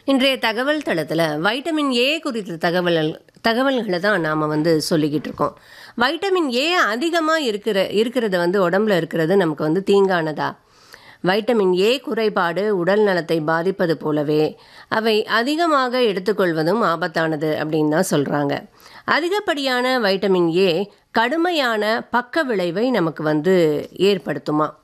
இன்றைய தகவல் தளத்தில் வைட்டமின் ஏ குறித்த தகவல்களை தான் நாம் சொல்லிக்கிட்டு இருக்கோம். வைட்டமின் ஏ அதிகமாக இருக்கிறது உடம்புல இருக்கிறது நமக்கு தீங்கானதா? வைட்டமின் ஏ குறைபாடு உடல் நலத்தை பாதிப்பது போலவே அவை அதிகமாக எடுத்துக்கொள்வதும் ஆபத்தானது அப்படின்னு தான் சொல்கிறாங்க. அதிகப்படியான வைட்டமின் ஏ கடுமையான பக்க விளைவை நமக்கு ஏற்படுத்துமா?